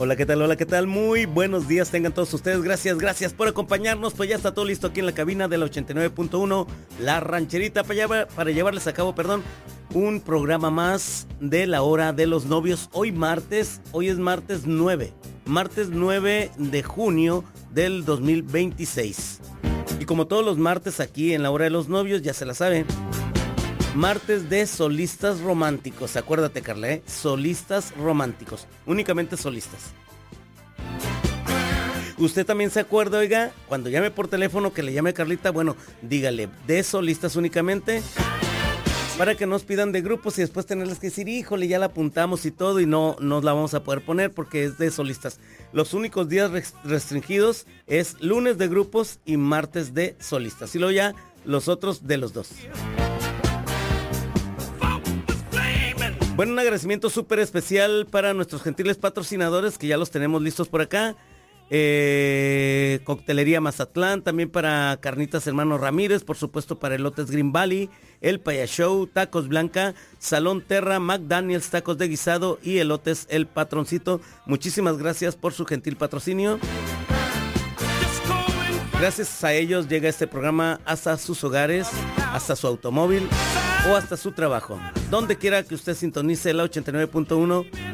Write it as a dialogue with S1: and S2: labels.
S1: Hola, ¿qué tal? Hola, ¿qué tal? Muy buenos días tengan todos ustedes. Gracias por acompañarnos. Pues ya está todo listo aquí en la cabina de la 89.1, La Rancherita, para llevarles a cabo, un programa más de la hora de los novios. Hoy es martes 9 de junio del 2026. Y como todos los martes aquí en la hora de los novios, ya se la sabe, martes de solistas románticos. Acuérdate, Carla, solistas románticos, únicamente solistas. Usted también se acuerda, oiga, cuando llame por teléfono que le llame Carlita, bueno, dígale de solistas únicamente, para que nos pidan de grupos y después tenerles que decir, híjole, ya la apuntamos y todo, y no nos la vamos a poder poner porque es de solistas. Los únicos días restringidos es lunes de grupos y martes de solistas, y luego ya los otros de los dos. Bueno, un agradecimiento súper especial para nuestros gentiles patrocinadores, que ya los tenemos listos por acá. Coctelería Mazatlán, también para Carnitas Hermano Ramírez, por supuesto para Elotes Green Valley, El Paya Show, Tacos Blanca, Salón Terra, McDaniels Tacos de Guisado y Elotes El Patroncito. Muchísimas gracias por su gentil patrocinio. Gracias a ellos llega este programa hasta sus hogares, hasta su automóvil o hasta su trabajo. Donde quiera que usted sintonice la 89.1